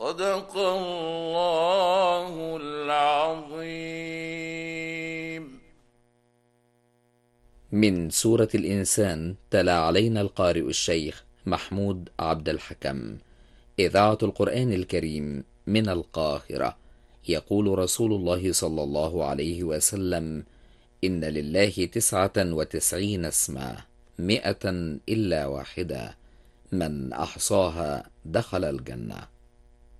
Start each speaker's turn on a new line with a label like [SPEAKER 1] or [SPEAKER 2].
[SPEAKER 1] صدق الله العظيم.
[SPEAKER 2] من سورة الإنسان تلا علينا القارئ الشيخ محمود عبد الحكم. إذاعة القرآن الكريم من القاهرة. يقول رسول الله صلى الله عليه وسلم: إن لله 99 اسما، 100 إلا واحدة، من أحصاها دخل الجنة.